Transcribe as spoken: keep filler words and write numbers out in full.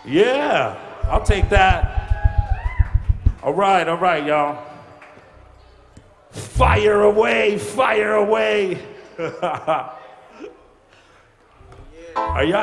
Yeah, I'll take that. All right, all right, y'all. Fire away, fire away. Are y'all